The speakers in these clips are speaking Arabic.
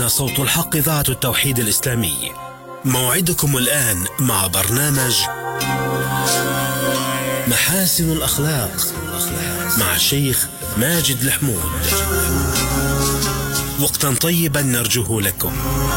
صوت الحق إذاعة التوحيد الإسلامي. موعدكم الآن مع برنامج محاسن الأخلاق مع الشيخ ماجد الحمود. وقتا طيبا نرجوه لكم.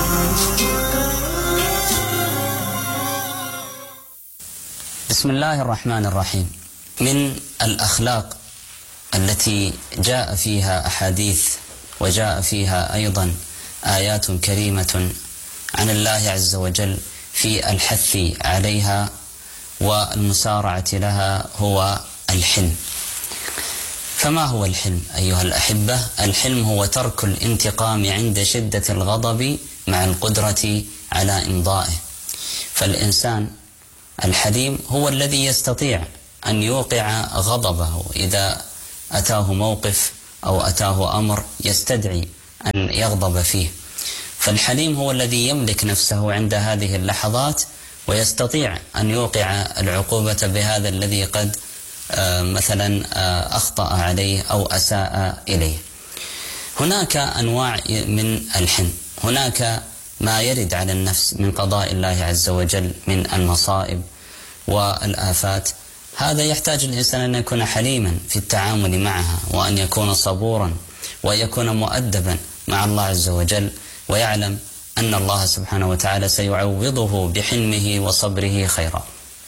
بسم الله الرحمن الرحيم. من الأخلاق التي جاء فيها أحاديث وجاء فيها أيضا آيات كريمة عن الله عز وجل في الحث عليها والمسارعة لها هو الحلم. فما هو الحلم أيها الأحبة؟ الحلم هو ترك الانتقام عند شدة الغضب مع القدرة على إمضائه. فالإنسان الحليم هو الذي يستطيع أن يوقع غضبه إذا أتاه موقف أو أتاه أمر يستدعي أن يغضب فيه. فالحليم هو الذي يملك نفسه عند هذه اللحظات ويستطيع أن يوقع العقوبة بهذا الذي قد مثلا أخطأ عليه أو أساء إليه. هناك أنواع من الحلم. هناك ما يرد على النفس من قضاء الله عز وجل من المصائب والآفات. هذا يحتاج الإنسان أن يكون حليما في التعامل معها، وأن يكون صبورا ويكون مؤدبا مع الله عز وجل، ويعلم أن الله سبحانه وتعالى سيعوضه بحلمه وصبره خيرا.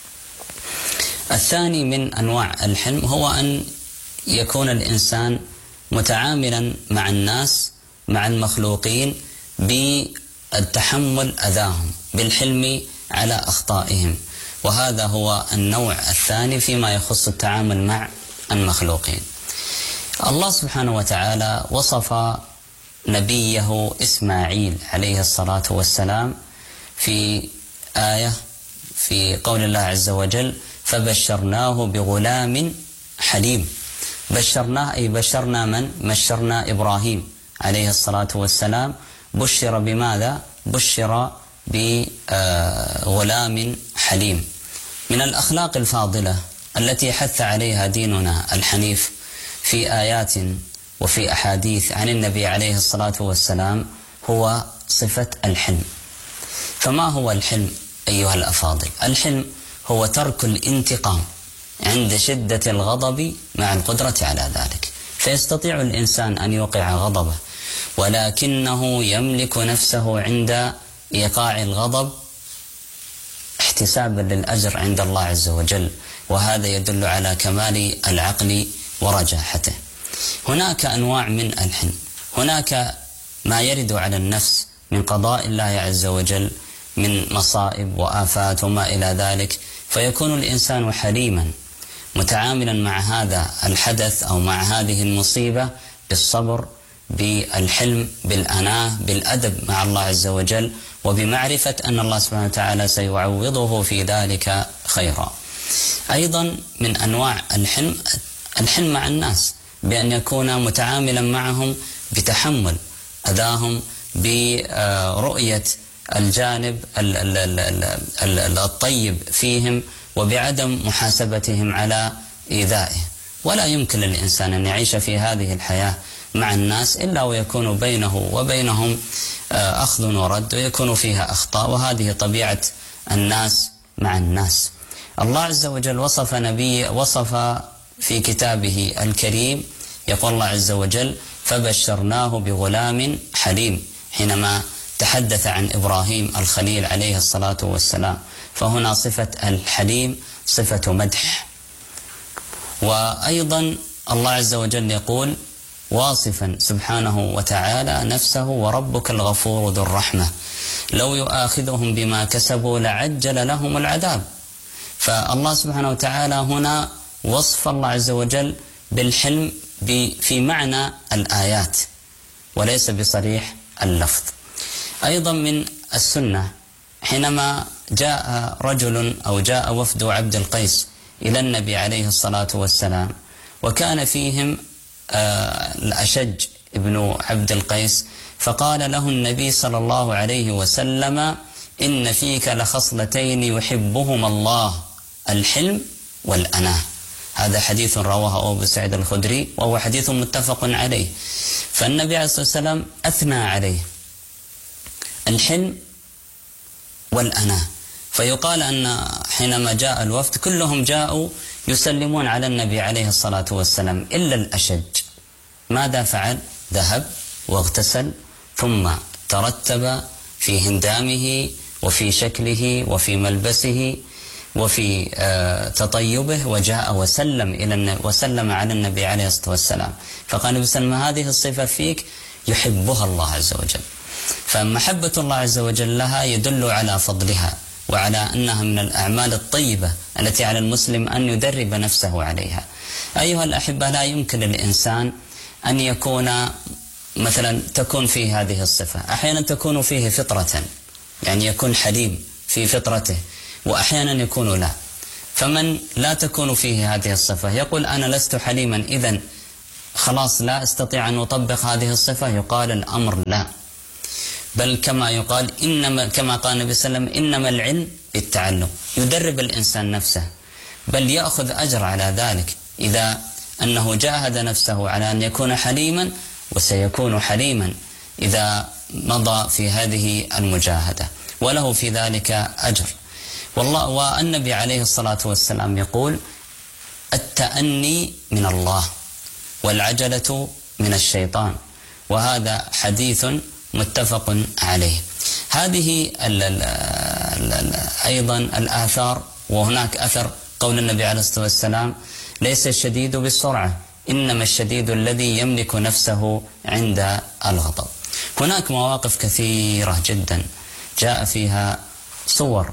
الثاني من أنواع الحلم هو أن يكون الإنسان متعاملا مع الناس مع المخلوقين بالتحمل أذاهم، بالحلم على أخطائهم، وهذا هو النوع الثاني فيما يخص التعامل مع المخلوقين. الله سبحانه وتعالى وصف نبيه إسماعيل عليه الصلاة والسلام في آية في قول الله عز وجل: فبشرناه بغلام حليم. بشرناه أي بشرنا من؟ بشرنا إبراهيم عليه الصلاة والسلام. بشر بماذا؟ بشر بغلام حليم. من الأخلاق الفاضلة التي حث عليها ديننا الحنيف في آيات وفي أحاديث عن النبي عليه الصلاة والسلام هو صفة الحلم. فما هو الحلم أيها الأفاضل؟ الحلم هو ترك الانتقام عند شدة الغضب مع القدرة على ذلك. فيستطيع الإنسان أن يوقع غضبه، ولكنه يملك نفسه عند إيقاع الغضب احتسابا للأجر عند الله عز وجل، وهذا يدل على كمال العقل ورجاحته. هناك أنواع من الحلم. هناك ما يرد على النفس من قضاء الله عز وجل من مصائب وآفات وما إلى ذلك، فيكون الإنسان حليما متعاملا مع هذا الحدث أو مع هذه المصيبة بالصبر، بالحلم، بالأناة، بالأدب مع الله عز وجل، وبمعرفة أن الله سبحانه وتعالى سيعوضه في ذلك خيرا. أيضا من أنواع الحلم الحلم مع الناس، بأن يكون متعاملا معهم بتحمل أذاهم، برؤية الجانب الطيب فيهم، وبعدم محاسبتهم على إيذائه. ولا يمكن للإنسان أن يعيش في هذه الحياة مع الناس إلا ويكون بينه وبينهم أخذ ورد، ويكون فيها أخطاء، وهذه طبيعة الناس مع الناس. الله عز وجل وصف في كتابه الكريم، يقول الله عز وجل: فبشرناه بغلام حليم، حينما تحدث عن إبراهيم الخليل عليه الصلاة والسلام. فهنا صفة الحليم صفة مدح. وأيضا الله عز وجل يقول واصفا سبحانه وتعالى نفسه: وربك الغفور ذو الرحمة لو يؤاخذهم بما كسبوا لعجل لهم العذاب. فالله سبحانه وتعالى هنا وصف الله عز وجل بالحلم في معنى الآيات وليس بصريح اللفظ. أيضا من السنة حينما جاء رجل أو جاء وفد عبد القيس إلى النبي عليه الصلاة والسلام، وكان فيهم الأشج ابن عبد القيس، فقال له النبي صلى الله عليه وسلم: إن فيك لخصلتين يحبهما الله، الحلم والأناة. هذا حديث رواه أبو سعيد الخدري وهو حديث متفق عليه. فالنبي عليه الصلاة والسلام أثنى عليه الحلم والأناة. فيقال أن حينما جاء الوفد كلهم جاءوا يسلمون على النبي عليه الصلاة والسلام إلا الأشج. ماذا فعل؟ ذهب واغتسل ثم ترتب في هندامه وفي شكله وفي ملبسه وفي تطيبه وجاء وسلم على النبي عليه الصلاة والسلام. فقال بسلم هذه الصفة فيك يحبها الله عز وجل. فمحبة الله عز وجل لها يدل على فضلها وعلى أنها من الأعمال الطيبة التي على المسلم أن يدرب نفسه عليها. أيها الأحبة، لا يمكن للإنسان أن يكون مثلا تكون فيه هذه الصفة. أحيانا تكون فيه فطرة، يعني يكون حليم في فطرته، وأحيانا يكون لا. فمن لا تكون فيه هذه الصفة يقول أنا لست حليما، إذن خلاص لا أستطيع أن أطبق هذه الصفة. يقال الأمر لا، بل كما يقال كما قال النبي صلى الله عليه وسلم إنما العلم بالتعلم. يدرب الإنسان نفسه، بل يأخذ أجر على ذلك إذا أنه جاهد نفسه على أن يكون حليما، وسيكون حليما إذا مضى في هذه المجاهدة، وله في ذلك أجر. والنبي عليه الصلاة والسلام يقول التأني من الله والعجلة من الشيطان، وهذا حديث متفق عليه. هذه أيضا الآثار، وهناك أثر قول النبي عليه الصلاة والسلام ليس الشديد بالسرعة إنما الشديد الذي يملك نفسه عند الغضب. هناك مواقف كثيرة جدا جاء فيها صور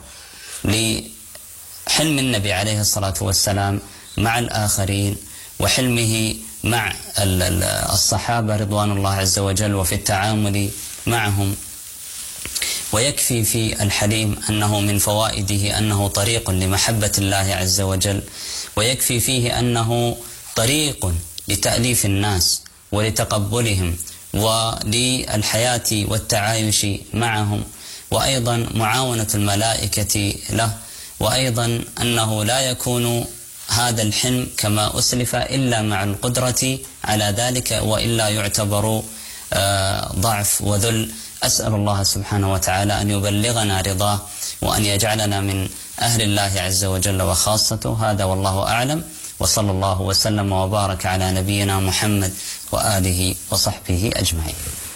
لحلم النبي عليه الصلاة والسلام مع الآخرين، وحلمه مع الصحابة رضوان الله عز وجل وفي التعامل معهم. ويكفي في الحليم أنه من فوائده أنه طريق لمحبة الله عز وجل، ويكفي فيه أنه طريق لتأليف الناس ولتقبلهم وللحياة والتعايش معهم، وأيضا معاونة الملائكة له، وأيضا أنه لا يكون هذا الحلم كما أسلف إلا مع القدرة على ذلك، وإلا يعتبر ضعف وذل. أسأل الله سبحانه وتعالى أن يبلغنا رضاه وأن يجعلنا من أهل الله عز وجل وخاصته. هذا والله أعلم، وصلى الله وسلم وبارك على نبينا محمد وآله وصحبه أجمعين.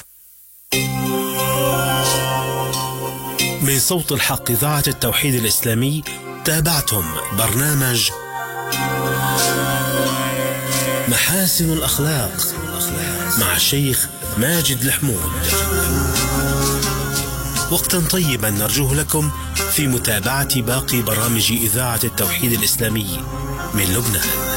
من صوت الحق إذاعة التوحيد الإسلامي تابعتم برنامج محاسن الأخلاق مع الشيخ ماجد الحمود. وقتا طيبا نرجوه لكم في متابعة باقي برامج إذاعة التوحيد الإسلامي من لبنان.